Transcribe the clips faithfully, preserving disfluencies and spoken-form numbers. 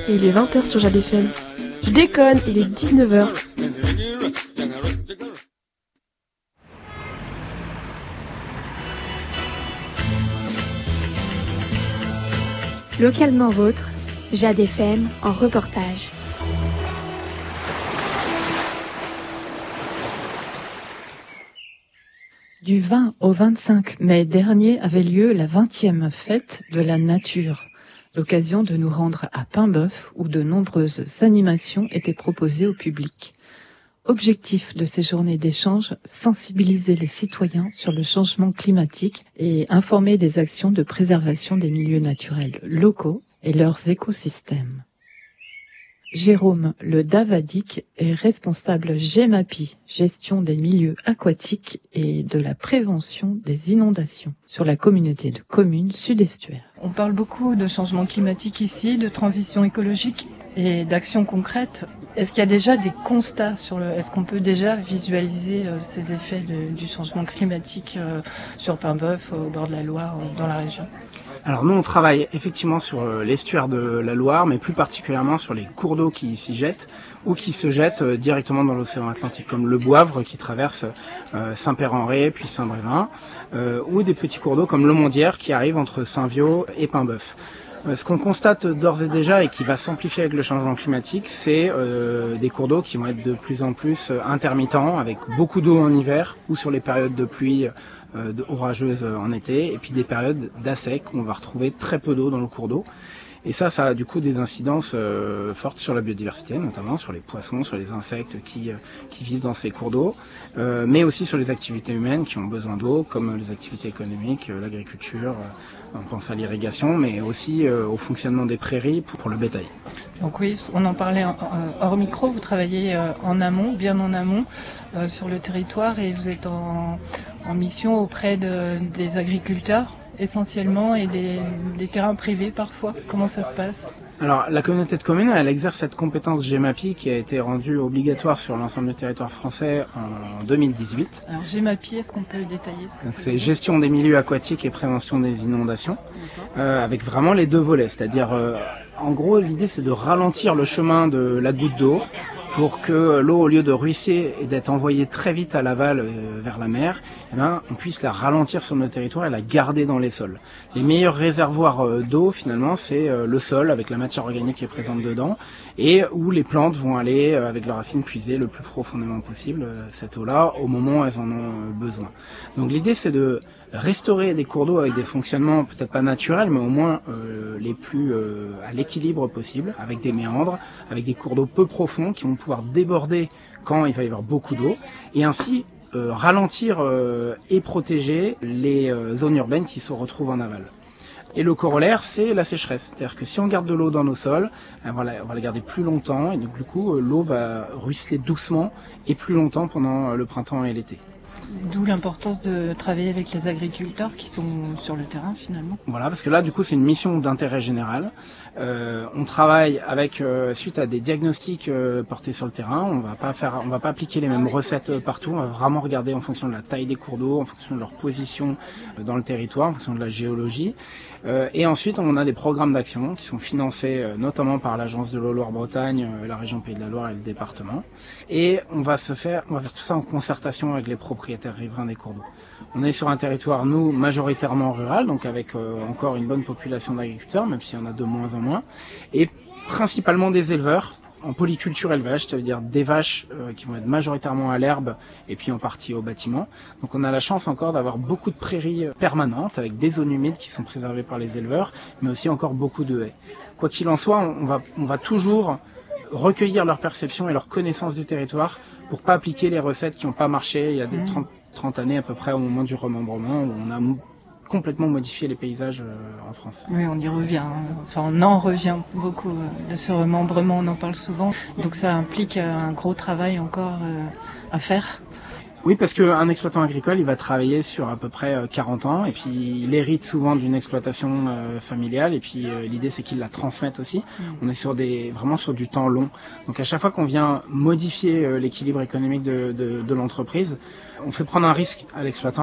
et il est vingt heures sur Jade F M. Je déconne, il est dix-neuf heures. Localement vôtre, Jade F M en reportage. Du vingt au vingt-cinq mai dernier avait lieu la vingtième fête de la nature, l'occasion de nous rendre à Paimboeuf où de nombreuses animations étaient proposées au public. Objectif de ces journées d'échange, sensibiliser les citoyens sur le changement climatique et informer des actions de préservation des milieux naturels locaux et leurs écosystèmes. Jérôme Le Davadic est responsable GEMAPI, gestion des milieux aquatiques et de la prévention des inondations, sur la communauté de communes Sud-Estuaire. On parle beaucoup de changement climatique ici, de transition écologique et d'actions concrètes. Est-ce qu'il y a déjà des constats sur le, est-ce qu'on peut déjà visualiser euh, ces effets de, du changement climatique euh, sur Paimboeuf, au bord de la Loire, euh, dans la région ? Alors nous, on travaille effectivement sur l'estuaire de la Loire, mais plus particulièrement sur les cours d'eau qui s'y jettent ou qui se jettent directement dans l'océan Atlantique, comme le Boivre qui traverse euh, Saint-Père-en-Retz, puis Saint-Brévin, euh, ou des petits cours d'eau comme le Mondière qui arrive entre Saint-Viaud et Paimboeuf. Euh, ce qu'on constate d'ores et déjà et qui va s'amplifier avec le changement climatique, c'est euh, des cours d'eau qui vont être de plus en plus intermittents, avec beaucoup d'eau en hiver ou sur les périodes de pluie euh, orageuses en été, et puis des périodes d'assec où on va retrouver très peu d'eau dans le cours d'eau. Et ça, ça a du coup des incidences euh, fortes sur la biodiversité, notamment sur les poissons, sur les insectes qui, euh, qui vivent dans ces cours d'eau, euh, mais aussi sur les activités humaines qui ont besoin d'eau, comme les activités économiques, euh, l'agriculture, euh, on pense à l'irrigation, mais aussi euh, au fonctionnement des prairies pour, pour le bétail. Donc oui, on en parlait en, hors micro, vous travaillez euh, en amont, bien en amont, euh, sur le territoire, et vous êtes en, en mission auprès de, des agriculteurs essentiellement et des, des terrains privés parfois. Comment ça se passe ? Alors, la communauté de communes, elle exerce cette compétence GEMAPI qui a été rendue obligatoire sur l'ensemble du territoire français en deux mille dix-huit. Alors, GEMAPI, est-ce qu'on peut détailler ce que Donc, c'est ? C'est gestion des milieux aquatiques et prévention des inondations, euh, avec vraiment les deux volets. C'est-à-dire, euh, en gros, l'idée, c'est de ralentir le chemin de la goutte d'eau pour que l'eau, au lieu de ruisser et d'être envoyée très vite à l'aval euh, vers la mer, eh ben, on puisse la ralentir sur notre territoire et la garder dans les sols. Les meilleurs réservoirs euh, d'eau, finalement, c'est euh, le sol avec la matière organique qui est présente dedans et où les plantes vont aller, euh, avec leurs racines, puiser le plus profondément possible euh, cette eau-là au moment où elles en ont euh, besoin. Donc l'idée, c'est de restaurer des cours d'eau avec des fonctionnements peut-être pas naturels, mais au moins euh, les plus euh, à l'équilibre possible, avec des méandres, avec des cours d'eau peu profonds qui vont pouvoir déborder quand il va y avoir beaucoup d'eau, et ainsi euh, ralentir euh, et protéger les euh, zones urbaines qui se retrouvent en aval. Et le corollaire, c'est la sécheresse. C'est-à-dire que si on garde de l'eau dans nos sols, on va la, on va la garder plus longtemps, et donc du coup, l'eau va ruisseler doucement et plus longtemps pendant le printemps et l'été. D'où l'importance de travailler avec les agriculteurs qui sont sur le terrain finalement. Voilà, parce que là, du coup, c'est une mission d'intérêt général. Euh, on travaille avec euh, suite à des diagnostics euh, portés sur le terrain. On va pas faire, on va pas appliquer les mêmes recettes euh, partout. On va vraiment regarder en fonction de la taille des cours d'eau, en fonction de leur position euh, dans le territoire, en fonction de la géologie. Euh, et ensuite, on a des programmes d'action qui sont financés euh, notamment par l'agence de l'eau Loire-Bretagne, euh, la région Pays de la Loire et le département. Et on va se faire, on va faire tout ça en concertation avec les propriétaires riverains des cours d'eau. On est sur un territoire, nous, majoritairement rural, donc avec euh, encore une bonne population d'agriculteurs, même s'il y en a de moins en moins, et principalement des éleveurs en polyculture élevage, ça veut dire des vaches euh, qui vont être majoritairement à l'herbe et puis en partie au bâtiment. Donc on a la chance encore d'avoir beaucoup de prairies permanentes avec des zones humides qui sont préservées par les éleveurs, mais aussi encore beaucoup de haies. Quoi qu'il en soit, on va, on va toujours recueillir leur perception et leur connaissance du territoire pour pas appliquer les recettes qui n'ont pas marché il y a des trente, trente années à peu près au moment du remembrement où on a complètement modifié les paysages euh, en France. Oui, on y revient. Hein. Enfin, on en revient beaucoup euh, de ce remembrement, on en parle souvent. Donc ça implique euh, un gros travail encore euh, à faire. Oui, parce qu'un exploitant agricole, il va travailler sur à peu près quarante ans, et puis il hérite souvent d'une exploitation euh, familiale, et puis euh, l'idée c'est qu'il la transmette aussi. Mmh. On est sur des vraiment sur du temps long. Donc à chaque fois qu'on vient modifier euh, l'équilibre économique de, de, de l'entreprise, on fait prendre un risque à l'exploitant,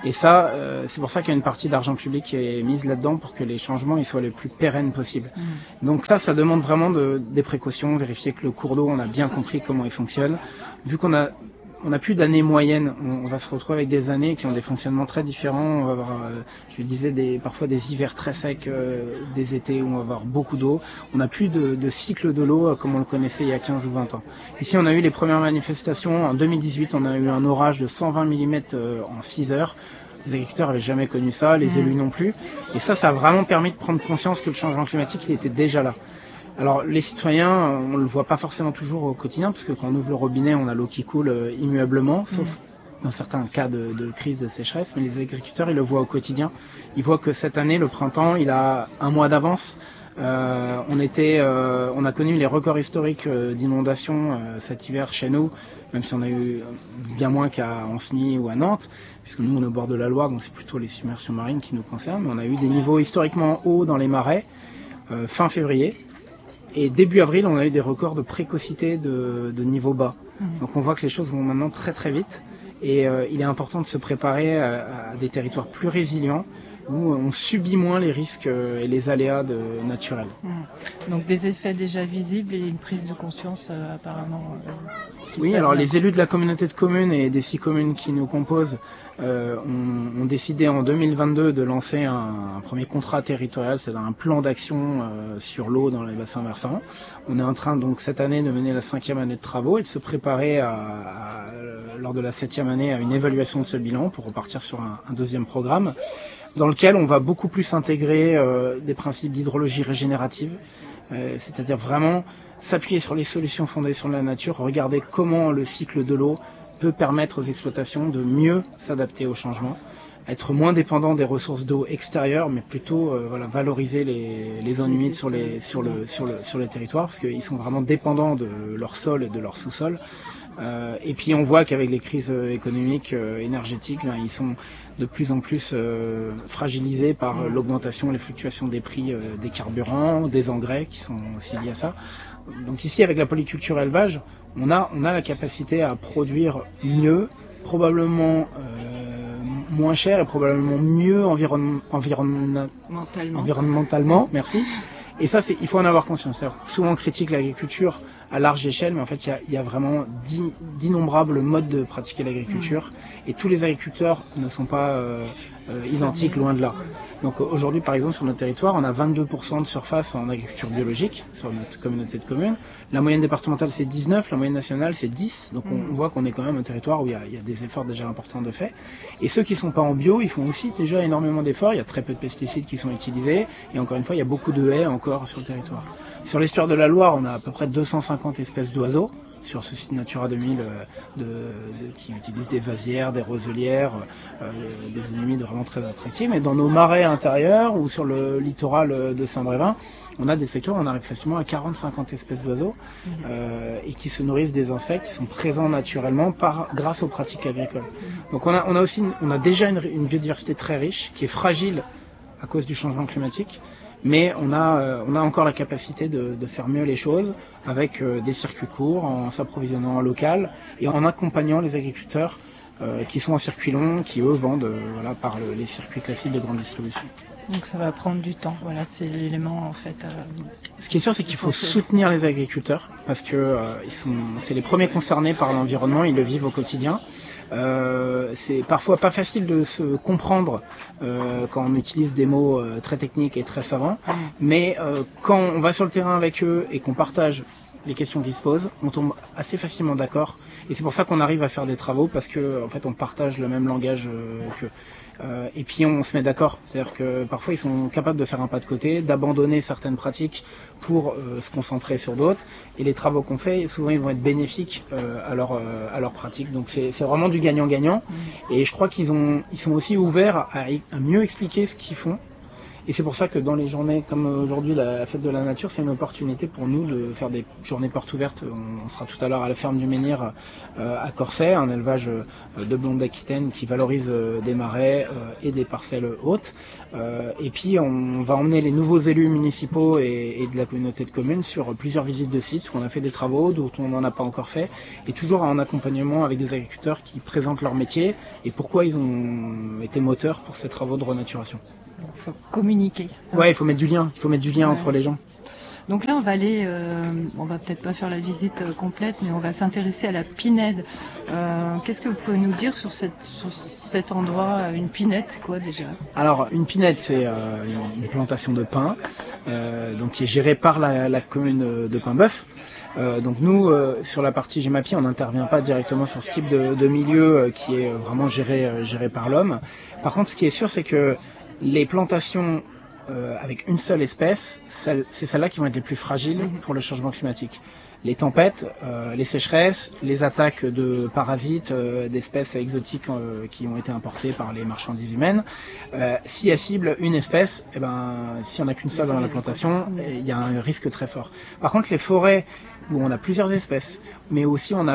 Et ça, euh, c'est pour ça qu'il y a une partie d'argent public qui est mise là-dedans pour que les changements ils soient les plus pérennes possibles. Mmh. Donc ça, ça demande vraiment de, des précautions, vérifier que le cours d'eau, on a bien compris comment il fonctionne. Vu qu'on a on n'a plus d'années moyennes, on, on va se retrouver avec des années qui ont des fonctionnements très différents. On va avoir, euh, je disais, des, parfois des hivers très secs, euh, des étés où on va avoir beaucoup d'eau. On n'a plus de, de cycle de l'eau euh, comme on le connaissait il y a quinze ou vingt ans. Ici, on a eu les premières manifestations. En deux mille dix-huit, on a eu un orage de cent vingt millimètres euh, en six heures. Les agriculteurs n'avaient jamais connu ça, les mmh. élus non plus. Et ça, ça a vraiment permis de prendre conscience que le changement climatique, il était déjà là. Alors les citoyens, on le voit pas forcément toujours au quotidien, parce que quand on ouvre le robinet, on a l'eau qui coule euh, immuablement, sauf mmh. dans certains cas de, de crise de sécheresse. Mais les agriculteurs, ils le voient au quotidien. Ils voient que cette année, le printemps, il a un mois d'avance. Euh, on était, euh, on a connu les records historiques euh, d'inondations euh, cet hiver chez nous, même si on a eu bien moins qu'à Ancenis ou à Nantes, puisque nous on est au bord de la Loire, donc c'est plutôt les submersions marines qui nous concernent. Mais on a eu des niveaux historiquement hauts dans les marais euh, fin février. Et début avril, on a eu des records de précocité de, de niveau bas. Mmh. Donc on voit que les choses vont maintenant très très vite. Et euh, il est important de se préparer à, à des territoires plus résilients, où on subit moins les risques et les aléas de, naturels. Mmh. Donc des effets déjà visibles et une prise de conscience euh, apparemment. Euh, oui, alors les élus de la communauté de communes et des six communes qui nous composent euh, ont, ont décidé en deux mille vingt-deux de lancer un, un premier contrat territorial, c'est-à-dire un plan d'action euh, sur l'eau dans les bassins versants. On est en train donc cette année de mener la cinquième année de travaux et de se préparer à, à, lors de la septième année à une évaluation de ce bilan pour repartir sur un, un deuxième programme, dans lequel on va beaucoup plus intégrer euh, des principes d'hydrologie régénérative, euh, c'est-à-dire vraiment s'appuyer sur les solutions fondées sur la nature, regarder comment le cycle de l'eau peut permettre aux exploitations de mieux s'adapter au changement, être moins dépendant des ressources d'eau extérieures, mais plutôt euh, voilà, valoriser les, les zones humides sur les, sur, le, sur, le, sur les territoires, parce qu'ils sont vraiment dépendants de leur sol et de leur sous-sol. Euh, et puis on voit qu'avec les crises économiques, euh, énergétiques, ben, ils sont de plus en plus euh, fragilisés par euh, l'augmentation, les fluctuations des prix euh, des carburants, des engrais qui sont aussi liés à ça. Donc ici, avec la polyculture élevage, on a, on a la capacité à produire mieux, probablement euh, moins cher et probablement mieux environ, environ, environnementalement. Merci. Et ça, c'est, il faut en avoir conscience. C'est-à-dire, souvent on critique l'agriculture à large échelle, mais en fait, il y a, il y a vraiment dix, d'innombrables modes de pratiquer l'agriculture, mmh. et tous les agriculteurs ne sont pas euh, euh, identiques, loin de là. Donc aujourd'hui, par exemple, sur notre territoire, on a vingt-deux pour cent de surface en agriculture biologique sur notre communauté de communes. La moyenne départementale, c'est dix-neuf, la moyenne nationale, c'est dix. Donc on, on voit qu'on est quand même un territoire où il y, a, il y a des efforts déjà importants de fait. Et ceux qui sont pas en bio, ils font aussi déjà énormément d'efforts. Il y a très peu de pesticides qui sont utilisés. Et encore une fois, il y a beaucoup de haies encore sur le territoire. Sur l'estuaire de la Loire, on a à peu près deux cent cinquante espèces d'oiseaux sur ce site Natura deux mille euh, de, de, qui utilisent des vasières, des roselières, euh, des zones humides vraiment très attractives. Mais dans nos marais intérieurs ou sur le littoral de Saint-Brévin, on a des secteurs où on arrive facilement à quarante à cinquante espèces d'oiseaux euh, et qui se nourrissent des insectes qui sont présents naturellement par, grâce aux pratiques agricoles. Donc on a, on a aussi une, on a déjà une, une biodiversité très riche qui est fragile à cause du changement climatique. Mais on a, euh, on a encore la capacité de, de faire mieux les choses avec euh, des circuits courts, en s'approvisionnant en local et en accompagnant les agriculteurs euh, qui sont en circuit long, qui eux vendent euh, voilà, par le, les circuits classiques de grande distribution. Donc ça va prendre du temps, voilà, c'est l'élément en fait. Euh... Ce qui est sûr, c'est qu'il faut soutenir les agriculteurs parce que euh, ils sont, c'est les premiers concernés par l'environnement, ils le vivent au quotidien. Euh, c'est parfois pas facile de se comprendre euh, quand on utilise des mots euh, très techniques et très savants, mmh. mais euh, quand on va sur le terrain avec eux et qu'on partage les questions qui se posent, on tombe assez facilement d'accord. Et c'est pour ça qu'on arrive à faire des travaux parce que en fait on partage le même langage euh, qu'eux. Euh, et puis on se met d'accord, c'est-à-dire que parfois ils sont capables de faire un pas de côté, d'abandonner certaines pratiques pour euh, se concentrer sur d'autres. Et les travaux qu'on fait, souvent ils vont être bénéfiques euh, à leur euh, à leur pratique. Donc c'est c'est vraiment du gagnant-gagnant. Mmh. Et je crois qu'ils ont ils sont aussi ouverts à, à mieux expliquer ce qu'ils font. Et c'est pour ça que dans les journées comme aujourd'hui la fête de la nature, c'est une opportunité pour nous de faire des journées portes ouvertes. On sera tout à l'heure à la ferme du Menhir euh, à Corsay, un élevage euh, de blondes d'Aquitaine qui valorise euh, des marais euh, et des parcelles hautes. Euh, et puis on va emmener les nouveaux élus municipaux et, et de la communauté de communes sur plusieurs visites de sites où on a fait des travaux, dont on n'en a pas encore fait, et toujours en accompagnement avec des agriculteurs qui présentent leur métier et pourquoi ils ont été moteurs pour ces travaux de renaturation. Il faut communiquer. Ouais, il faut mettre du lien. Il faut mettre du lien ouais. entre les gens. Donc là, on va aller, euh, on va peut-être pas faire la visite euh, complète, mais on va s'intéresser à la pinède. Euh, qu'est-ce que vous pouvez nous dire sur, cette, sur cet endroit? Une pinède, c'est quoi déjà? Alors, une pinède, c'est euh, une plantation de pin, euh, donc qui est gérée par la, la commune de Paimboeuf. Euh, donc nous, euh, sur la partie Gemapi, on n'intervient pas directement sur ce type de, de milieu euh, qui est vraiment géré, euh, géré par l'homme. Par contre, ce qui est sûr, c'est que les plantations euh, avec une seule espèce, celle, c'est celles-là qui vont être les plus fragiles pour le changement climatique. Les tempêtes, euh, les sécheresses, les attaques de parasites, euh, d'espèces exotiques euh, qui ont été importées par les marchandises humaines. Euh, si elles ciblent une espèce, eh ben, si on n'a qu'une seule dans la plantation, il y a un risque très fort. Par contre, les forêts où on a plusieurs espèces, mais aussi on a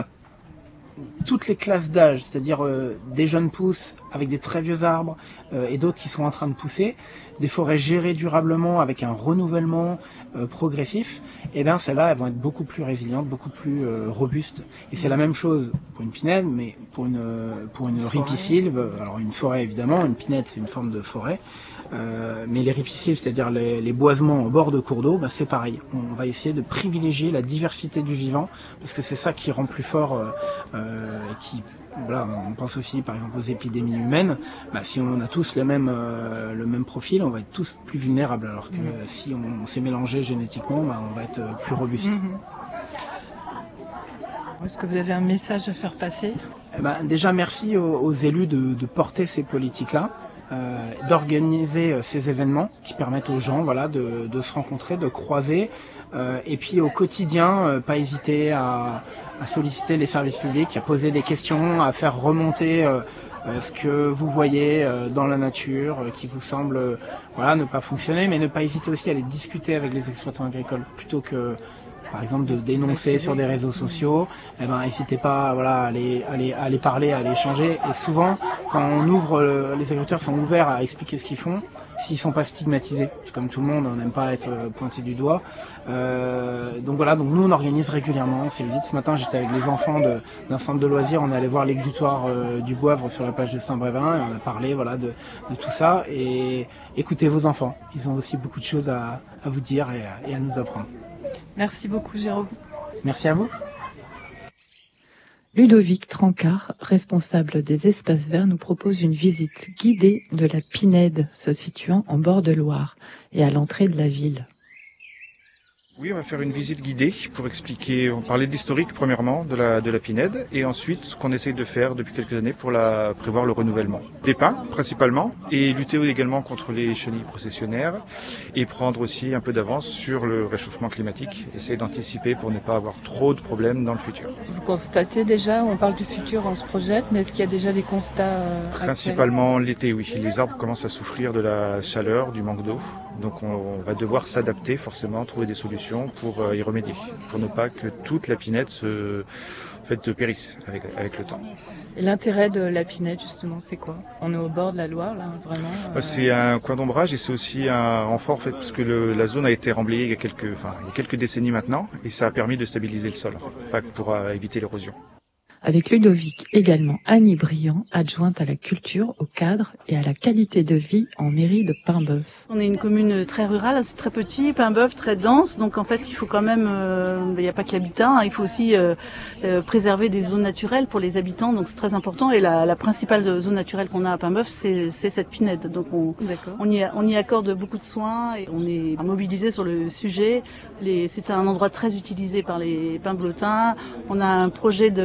toutes les classes d'âge, c'est-à-dire euh, des jeunes pousses avec des très vieux arbres euh, et d'autres qui sont en train de pousser, des forêts gérées durablement avec un renouvellement euh, progressif, et bien celles-là elles vont être beaucoup plus résilientes, beaucoup plus euh, robustes. Et c'est la même chose pour une pinède, mais pour une pour une ripisylve, alors une forêt évidemment, une pinède c'est une forme de forêt. Euh, mais les ripisylves, c'est-à-dire les, les boisements au bord de cours d'eau, bah, c'est pareil. On va essayer de privilégier la diversité du vivant, parce que c'est ça qui rend plus fort. Euh, euh, qui, voilà, on pense aussi, par exemple, aux épidémies humaines. Bah, si on a tous le même euh, le même profil, on va être tous plus vulnérables, alors que mmh. euh, si on, on s'est mélangé génétiquement, bah, on va être euh, plus robuste. Mmh. Est-ce que vous avez un message à faire passer? Eh ben, déjà, merci aux, aux élus de, de porter ces politiques-là. Euh, d'organiser euh, ces événements qui permettent aux gens voilà, de, de se rencontrer, de croiser, euh, et puis au quotidien, euh, pas hésiter à, à solliciter les services publics, à poser des questions, à faire remonter euh, euh, ce que vous voyez euh, dans la nature, euh, qui vous semble euh, voilà, ne pas fonctionner, mais ne pas hésiter aussi à aller discuter avec les exploitants agricoles, plutôt que par exemple de dénoncer sur des réseaux sociaux, eh ben n'hésitez pas voilà, à, les, à, les, à les parler, à les échanger. Et souvent, quand on ouvre, le, les agriculteurs sont ouverts à expliquer ce qu'ils font, s'ils sont pas stigmatisés. Comme tout le monde, on n'aime pas être pointé du doigt. Euh, donc voilà, donc nous on organise régulièrement ces visites. Ce matin, j'étais avec les enfants de, d'un centre de loisirs, on est allé voir l'exutoire euh, du Boivre sur la plage de Saint-Brévin, et on a parlé voilà de, de tout ça. Et écoutez vos enfants, ils ont aussi beaucoup de choses à, à vous dire et à, et à nous apprendre. Merci beaucoup, Jérôme. Merci à vous. Ludovic Trancard, responsable des espaces verts, nous propose une visite guidée de la pinède se situant en bord de Loire et à l'entrée de la ville. Oui, on va faire une visite guidée pour expliquer, on parlait d'historique premièrement de la, de la pinède et ensuite ce qu'on essaye de faire depuis quelques années pour la, prévoir le renouvellement. Des pins principalement et lutter également contre les chenilles processionnaires et prendre aussi un peu d'avance sur le réchauffement climatique, essayer d'anticiper pour ne pas avoir trop de problèmes dans le futur. Vous constatez déjà, on parle du futur, on se projette, mais est-ce qu'il y a déjà des constats euh, Principalement l'été, oui. Les arbres commencent à souffrir de la chaleur, du manque d'eau. Donc on va devoir s'adapter forcément, trouver des solutions pour y remédier, pour ne pas que toute la pinède se en fait, périsse avec, avec le temps. Et l'intérêt de la pinède justement, c'est quoi? On est au bord de la Loire là, vraiment euh... C'est un coin d'ombrage et c'est aussi un renfort en fait, parce que le, la zone a été remblayée il y a quelques, enfin, il y a quelques décennies maintenant et ça a permis de stabiliser le sol, en fait, pas que pour euh, éviter l'érosion. Avec Ludovic, également Annie Briand, adjointe à la culture, au cadre et à la qualité de vie en mairie de Paimboeuf. On est une commune très rurale, c'est très petit, Paimboeuf très dense, donc en fait il faut quand même, euh, il n'y a pas que l'habitat, hein, il faut aussi euh, euh, préserver des zones naturelles pour les habitants, donc c'est très important. Et la, la principale zone naturelle qu'on a à Paimboeuf, c'est, c'est cette pinède, donc on, on, y, on y accorde beaucoup de soins et on est mobilisé sur le sujet. Les, c'est un endroit très utilisé par les Paimblotains. On a un projet de, d'aménagement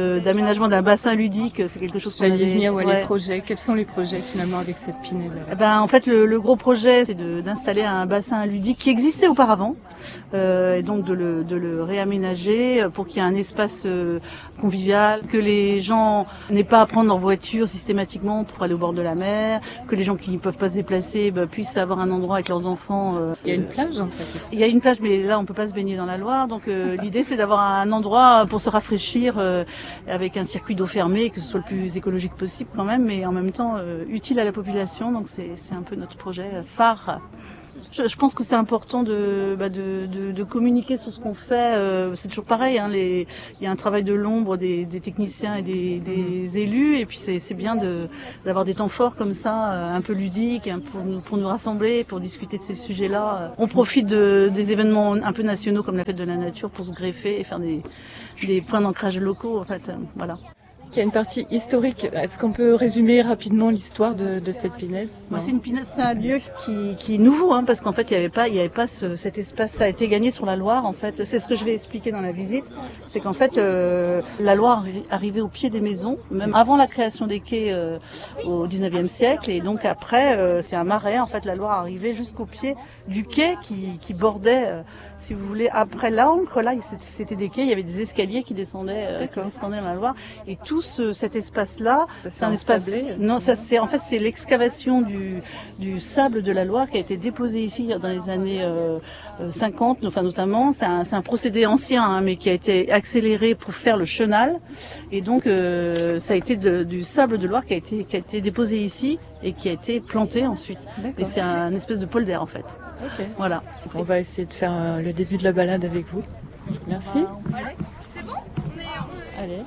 l'aménagement d'un bassin ludique, c'est quelque chose qu'on J'allais avait... venir, ouais, ouais. les projets. Quels sont les projets finalement avec cette Pinède? Eh ben, en fait, le, le gros projet, c'est de, d'installer un bassin ludique qui existait auparavant, euh, et donc de le, de le réaménager pour qu'il y ait un espace euh, convivial, que les gens n'aient pas à prendre leur voiture systématiquement pour aller au bord de la mer, que les gens qui ne peuvent pas se déplacer bah, puissent avoir un endroit avec leurs enfants. Euh, Il y a une plage en fait aussi. Il y a une plage, mais là on peut pas se baigner dans la Loire, donc euh, l'idée c'est d'avoir un endroit pour se rafraîchir euh, avec un circuit d'eau fermée, que ce soit le plus écologique possible quand même, mais en même temps euh, utile à la population. Donc c'est, c'est un peu notre projet phare. Je, je pense que c'est important de, bah de, de, de communiquer sur ce qu'on fait. Euh, c'est toujours pareil, hein, les, il y a un travail de l'ombre des, des techniciens et des, des élus, et puis c'est, c'est bien de, d'avoir des temps forts comme ça, euh, un peu ludiques, hein, pour, nous, pour nous rassembler, pour discuter de ces sujets-là. On profite de, des événements un peu nationaux comme la fête de la nature pour se greffer et faire des, des points d'ancrage locaux, en fait. Euh, voilà. Il y a une partie historique. Est-ce qu'on peut résumer rapidement l'histoire de, de cette Pinède? Moi, c'est une Pinède, c'est un lieu qui, qui est nouveau, hein, parce qu'en fait, il n'y avait pas, il y avait pas ce, cet espace. Ça a été gagné sur la Loire, en fait. C'est ce que je vais expliquer dans la visite. C'est qu'en fait, euh, la Loire arrivait au pied des maisons, même avant la création des quais euh, au dix-neuvième siècle, et donc après, euh, c'est un marais. En fait, la Loire arrivait jusqu'au pied du quai qui, qui bordait. Euh, si vous voulez, après l'Ancre, là, c'était des quais, il y avait des escaliers qui descendaient, euh, qui descendaient dans la Loire, et tout ce, cet espace-là, c'est un espace. Non, ça c'est en fait c'est l'excavation du, du sable de la Loire qui a été déposé ici dans les années euh, cinquante, enfin notamment. C'est un, c'est un procédé ancien, hein, mais qui a été accéléré pour faire le chenal, et donc euh, ça a été de, du sable de Loire qui a été qui a été déposé ici et qui a été planté ensuite. D'accord. Et c'est un espèce de polder en fait. Ok. Voilà. On va essayer de faire euh, le début de la balade avec vous. Merci. C'est bon? On est, on est... Allez.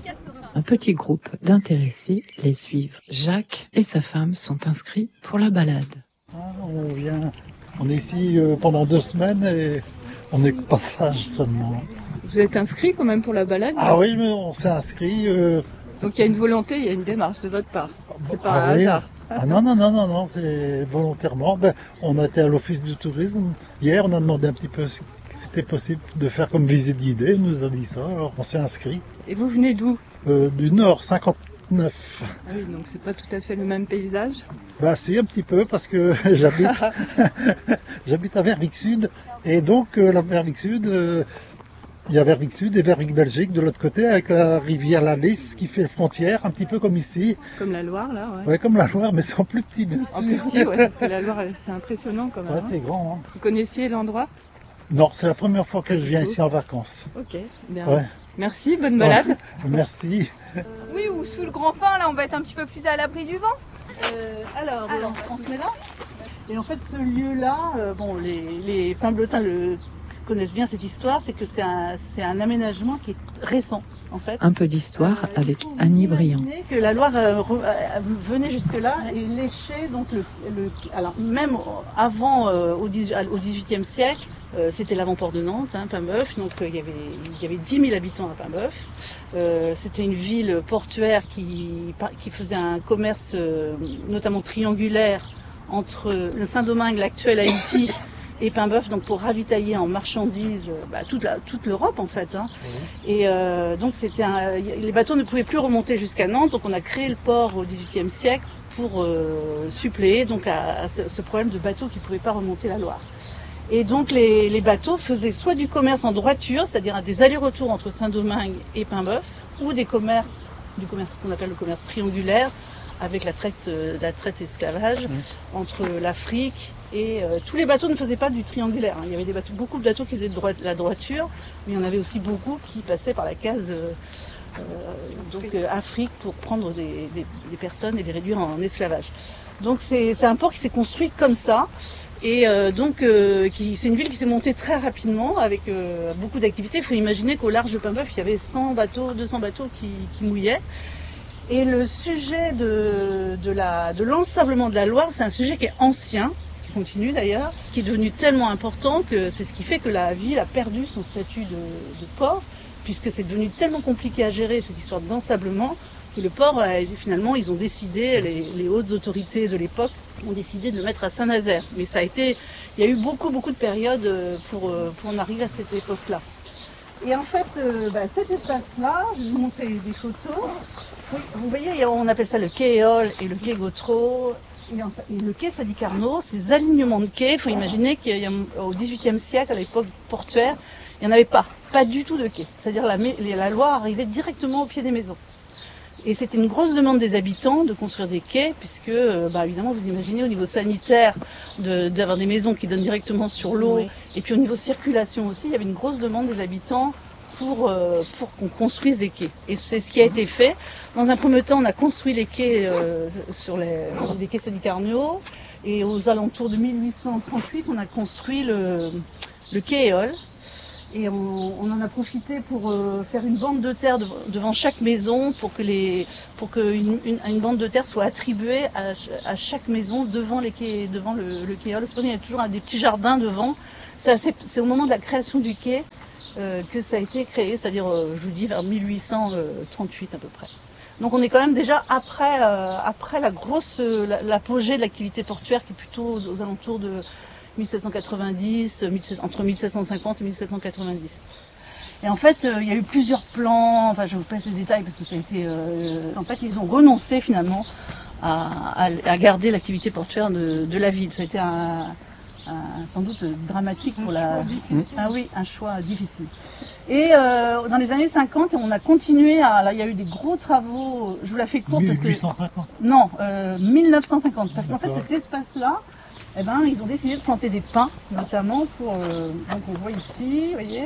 Un petit groupe d'intéressés les suivent. Jacques et sa femme sont inscrits pour la balade. Ah, on vient, on est ici euh, pendant deux semaines et on est de passage seulement. Vous êtes inscrits quand même pour la balade? Ah oui, mais on s'est inscrit. Euh... Donc il y a une volonté, il y a une démarche de votre part. C'est pas ah, un oui. hasard. Ah non, non, non, non, non, c'est volontairement. Ben, on a été à l'office du tourisme. Hier, on a demandé un petit peu si c'était possible de faire comme visite guidée. Il nous a dit ça, alors on s'est inscrit. Et vous venez d'où? euh, Du Nord, cinquante-neuf. Ah oui, donc c'est pas tout à fait le même paysage. Bah si, un petit peu, parce que j'habite j'habite à Verviers Sud. Et donc, euh, la Verviers Sud... Euh, il y a Verviers Sud et Verviers Belgique de l'autre côté, avec la rivière la Lys qui fait frontière, un petit peu comme ici. Comme la Loire, là, ouais. Ouais, comme la Loire, mais c'est en plus petit, bien sûr. En plus petit, ouais, parce que la Loire, c'est impressionnant quand même. Ouais, c'est grand. Hein. Vous connaissiez l'endroit? Non, c'est la première fois que Pas je viens tout. ici en vacances. Ok, bien. Ouais. Merci, bonne balade. Ouais. Merci. Euh, oui, ou sous le grand pin, là, on va être un petit peu plus à l'abri du vent. Euh, alors, Alors. on se met là. Et en fait, ce lieu-là, euh, bon, les, les Pimbletins le connaissent bien cette histoire, c'est que c'est un, c'est un aménagement qui est récent, en fait. Un peu d'histoire avec Annie Briand. Que la Loire euh, re, euh, venait jusque-là et léchait donc le, le alors même avant euh, au dix-huitième siècle, euh, c'était l'avant-port de Nantes, hein, Paimboeuf, donc euh, il y avait il y avait dix mille habitants à Paimboeuf. Euh, c'était une ville portuaire qui qui faisait un commerce euh, notamment triangulaire entre le Saint-Domingue, l'actuel Haïti, et Paimboeuf, donc pour ravitailler en marchandises bah, toute, la, toute l'Europe en fait. Hein. Mmh. Et euh, donc c'était un, les bateaux ne pouvaient plus remonter jusqu'à Nantes, donc on a créé le port au dix-huitième siècle pour euh, suppléer donc à, à ce, ce problème de bateaux qui ne pouvaient pas remonter la Loire. Et donc les, les bateaux faisaient soit du commerce en droiture, c'est-à-dire des allers-retours entre Saint-Domingue et Paimboeuf, ou des commerces, du commerce qu'on appelle le commerce triangulaire, avec la traite, la traite esclavage mmh. entre l'Afrique et euh, tous les bateaux ne faisaient pas du triangulaire. Hein. Il y avait des bateaux, beaucoup de bateaux qui faisaient de droite, la droiture, mais il y en avait aussi beaucoup qui passaient par la case euh, euh, donc euh, Afrique pour prendre des, des, des personnes et les réduire en esclavage. Donc c'est, c'est un port qui s'est construit comme ça et euh, donc euh, qui, c'est une ville qui s'est montée très rapidement avec euh, beaucoup d'activités. Il faut imaginer qu'au large de Paimboeuf, il y avait cent bateaux, deux cents bateaux qui, qui mouillaient. Et le sujet de, de, la, de l'ensablement de la Loire, c'est un sujet qui est ancien, qui continue d'ailleurs, qui est devenu tellement important que c'est ce qui fait que la ville a perdu son statut de, de port, puisque c'est devenu tellement compliqué à gérer cette histoire d'ensablement que le port, finalement, ils ont décidé, les, les hautes autorités de l'époque ont décidé de le mettre à Saint-Nazaire. Mais ça a été, il y a eu beaucoup, beaucoup de périodes pour, pour en arriver à cette époque-là. Et en fait, euh, bah, cet espace-là, je vais vous montrer des photos. Oui, vous voyez, on appelle ça le quai Éole et le quai Gautreau. Et, en fait, et le quai Sadi Carnot, ces alignements de quais, il faut imaginer qu'au dix-huitième siècle, à l'époque portuaire, il n'y en avait pas, pas du tout de quai. C'est-à-dire la, la Loire arrivait directement au pied des maisons. Et c'était une grosse demande des habitants de construire des quais, puisque, bah, évidemment, vous imaginez au niveau sanitaire de, d'avoir des maisons qui donnent directement sur l'eau, oui. Et puis au niveau circulation aussi, il y avait une grosse demande des habitants pour, euh, pour qu'on construise des quais. Et c'est ce qui a été fait. Dans un premier temps, on a construit les quais euh, sur les, les quais Sadi Carnot, et aux alentours de mille huit cent trente-huit, on a construit le, le quai Éole. Et on, on en a profité pour euh, faire une bande de terre de, devant chaque maison pour que les pour que une, une, une bande de terre soit attribuée à, à chaque maison devant les quais, devant le, le quai Éole. C'est pour ça qu'il y a toujours des petits jardins devant. C'est, assez, c'est au moment de la création du quai euh, que ça a été créé, c'est-à-dire euh, je vous dis vers mille huit cent trente-huit à peu près. Donc on est quand même déjà après euh, après la grosse euh, l'apogée de l'activité portuaire qui est plutôt aux alentours de mille sept cent quatre-vingt-dix, entre mille sept cent cinquante et mille sept cent quatre-vingt-dix. Et en fait, euh, il y a eu plusieurs plans, enfin je vous passe les détails parce que ça a été... Euh, en fait, ils ont renoncé finalement à, à, à garder l'activité portuaire de, de la ville. Ça a été un, un, sans doute dramatique pour un la... Choix difficile. Ah oui, un choix difficile. Et euh, dans les années cinquante, on a continué à... Là, il y a eu des gros travaux, je vous la fais courte parce que... mille huit cent cinquante. Non, euh, mille neuf cent cinquante. Parce qu'en fait, cet espace-là, eh ben, ils ont décidé de planter des pins, notamment pour... Euh, donc on voit ici, vous voyez.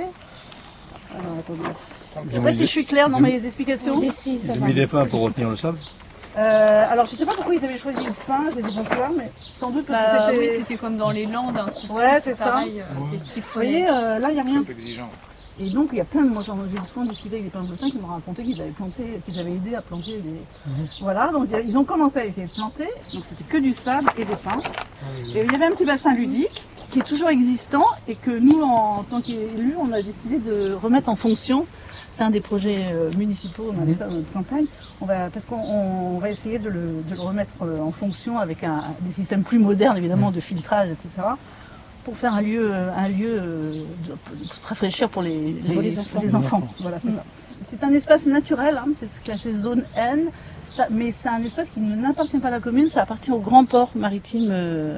Alors, attendez. Je ne sais pas si je suis claire dans mes explications. Si, si, ça va. Ils ont mis des pins pour retenir le sable. Euh, alors je ne sais pas pourquoi ils avaient choisi le pin, je les ai pas clairs, mais sans doute parce bah, que c'était... Oui, c'était comme dans les Landes, hein, ouais, c'est ça. Pareil, euh, c'est ce qu'il Vous fallait. voyez, euh, là, il n'y a rien. C'est exigeant. Et donc, il y a plein de... Moi, j'ai souvent discuté avec des pins qui m'ont raconté qu'ils avaient planté, qu'ils avaient aidé à planter des... Mmh. Voilà, donc ils ont commencé à essayer de planter. Donc, c'était que du sable et des pins. Et il y avait un petit bassin ludique qui est toujours existant et que nous, en tant qu'élus, on a décidé de remettre en fonction. C'est un des projets euh, municipaux, on a mmh. ça dans notre campagne. On va, parce qu'on on va essayer de le, de le remettre en fonction avec un, des systèmes plus modernes, évidemment, de filtrage, et cetera, pour faire un lieu, un lieu de, pour se rafraîchir pour les, les, pour les enfants. Les enfants. Voilà, c'est, mmh. ça. C'est un espace naturel, hein, c'est classé zone N, ça, mais c'est un espace qui n'appartient pas à la commune, ça appartient au grand port maritime euh,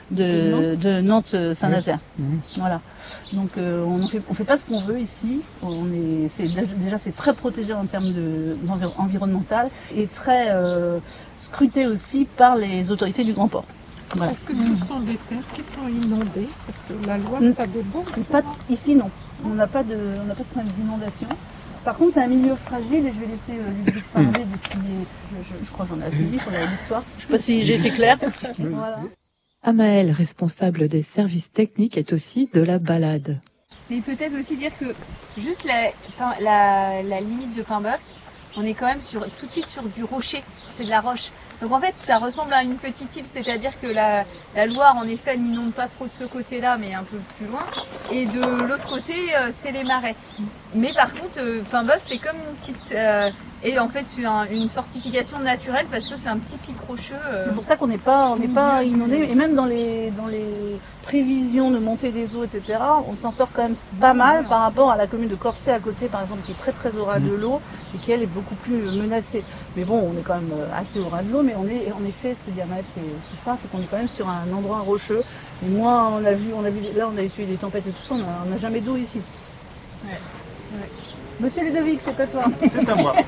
de, de Nantes-Saint-Nazaire. Mmh. Voilà. Donc euh, on ne fait, on fait pas ce qu'on veut ici. On est, c'est, déjà c'est très protégé en termes de, environnemental et très euh, scruté aussi par les autorités du grand port. Voilà. Est-ce que ce sont des terres qui sont inondées? Parce que la loi, mmh. ça déborde. Pas, ici, non. On n'a pas de, on n'a pas de problème d'inondation. Par contre, c'est un milieu fragile et je vais laisser euh, Ludovic parler mmh. de ce qui est... Je, je, je crois que j'en ai assez dit sur l'histoire. Je ne sais pas si j'ai été claire. Voilà. Amaëlle, responsable des services techniques, est aussi de la balade. Mais peut-être aussi dire que juste la, la, la limite de Paimboeuf, on est quand même sur, tout de suite sur du rocher, c'est de la roche. Donc en fait ça ressemble à une petite île, c'est-à-dire que la, la Loire en effet n'inonde pas trop de ce côté-là mais un peu plus loin. Et de l'autre côté euh, c'est les marais. Mais par contre euh, Paimboeuf c'est comme une petite... Euh, et en fait c'est un, une fortification naturelle parce que c'est un petit pic rocheux. Euh, c'est pour ça qu'on n'est pas, on n'est pas inondé. Et même dans les, dans les prévisions de montée des eaux, et cetera, on s'en sort quand même pas mal par rapport à la commune de Corsay à côté par exemple qui est très très au ras de l'eau et qui elle est beaucoup plus menacée. Mais bon on est quand même assez au ras de l'eau mais on est en effet ce diamètre c'est, c'est ça, c'est qu'on est quand même sur un endroit rocheux. Et moi on a vu, on a vu là on a essuyé des tempêtes et tout ça, on n'a jamais d'eau ici. Ouais. Ouais. Monsieur Ludovic, c'est à toi. C'est à moi.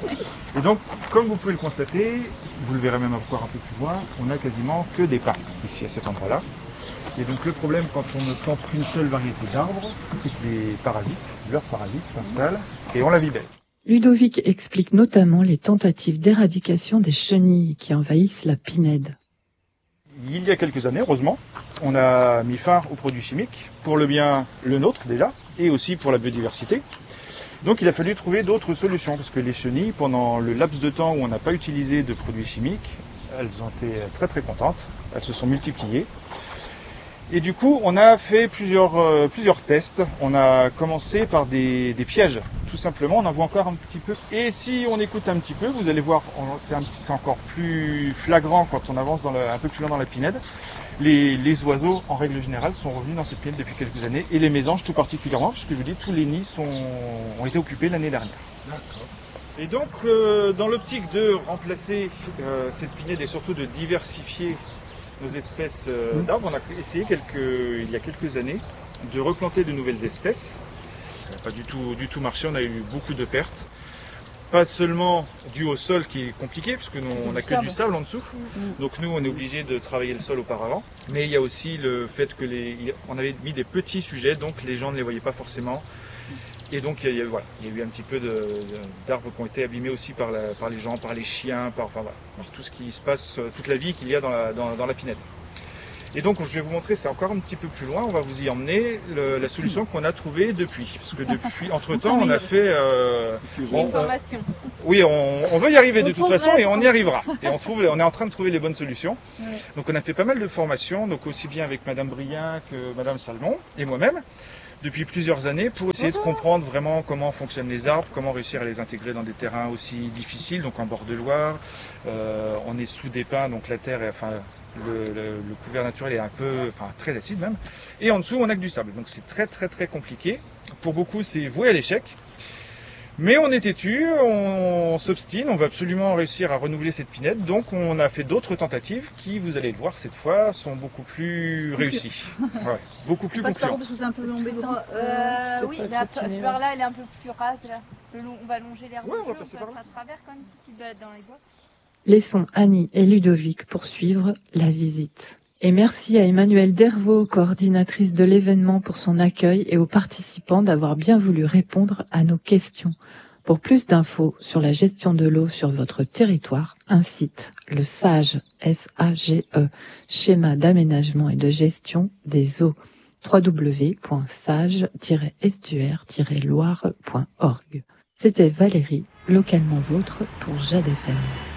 Et donc, comme vous pouvez le constater, vous le verrez même encore un peu plus loin, on n'a quasiment que des pins ici à cet endroit-là. Et donc le problème quand on ne plante qu'une seule variété d'arbres, c'est que les parasites, leurs parasites s'installent et on la vit belle. Ludovic explique notamment les tentatives d'éradication des chenilles qui envahissent la pinède. Il y a quelques années, heureusement, on a mis fin aux produits chimiques, pour le bien le nôtre déjà, et aussi pour la biodiversité. Donc il a fallu trouver d'autres solutions, parce que les chenilles, pendant le laps de temps où on n'a pas utilisé de produits chimiques, elles ont été très très contentes, elles se sont multipliées. Et du coup, on a fait plusieurs, euh, plusieurs tests. On a commencé par des, des pièges, tout simplement. On en voit encore un petit peu. Et si on écoute un petit peu, vous allez voir, on, c'est, un petit, c'est encore plus flagrant quand on avance dans le, un peu plus loin dans la pinède. Les, les oiseaux, en règle générale, sont revenus dans cette pinède depuis quelques années, et les mésanges tout particulièrement, puisque je vous dis, tous les nids sont, ont été occupés l'année dernière. D'accord. Et donc, euh, dans l'optique de remplacer euh, cette pinède et surtout de diversifier nos espèces euh, d'arbres, on a essayé quelques, il y a quelques années de replanter de nouvelles espèces. Ça n'a pas du tout, du tout marché, on a eu beaucoup de pertes. Pas seulement dû au sol qui est compliqué, puisque nous on n'a que du sable en dessous. Mmh. Donc nous on est obligé de travailler le sol auparavant. Mais il y a aussi le fait que les, on avait mis des petits sujets, donc les gens ne les voyaient pas forcément. Et donc il y a, voilà, il y a eu un petit peu de, de, d'arbres qui ont été abîmés aussi par, la, par les gens, par les chiens, par, enfin, voilà, par tout ce qui se passe, toute la vie qu'il y a dans la, dans, dans la pinède. Et donc je vais vous montrer, c'est encore un petit peu plus loin, on va vous y emmener le, la solution qu'on a trouvée depuis. Parce que depuis, entre temps, on a fait... Euh, on, formation. Oui, on, on veut y arriver de toute façon et on y arrivera. Et on, trouve, on est en train de trouver les bonnes solutions. Ouais. Donc on a fait pas mal de formations, donc aussi bien avec Madame Brien que Madame Salmon et moi-même, depuis plusieurs années, pour essayer de comprendre vraiment comment fonctionnent les arbres, comment réussir à les intégrer dans des terrains aussi difficiles, donc en bord de Loire. Euh, on est sous des pins, donc la terre est... Enfin, Le, le, le couvert naturel est un peu, enfin très acide même, et en dessous on a que du sable, donc c'est très très très compliqué. Pour beaucoup c'est voué à l'échec, mais on est têtu, on, on s'obstine, on va absolument réussir à renouveler cette pinède, donc on a fait d'autres tentatives qui, vous allez le voir cette fois, sont beaucoup plus réussies, ouais, beaucoup plus concluantes. Parce que c'est un peu embêtant. Euh, oui, la fleur là elle est un peu plus rase là. Le long, on va longer l'herbe, ouais, on va jeu, passer on par là. à travers comme une petite balade dans les bois. Laissons Annie et Ludovic poursuivre la visite. Et merci à Emmanuelle Dervaux, coordinatrice de l'événement, pour son accueil et aux participants d'avoir bien voulu répondre à nos questions. Pour plus d'infos sur la gestion de l'eau sur votre territoire, un site, le SAGE, S A G E, schéma d'aménagement et de gestion des eaux, w w w point sage tiret estuaire tiret loire point org. C'était Valérie, localement vôtre pour Jade F M.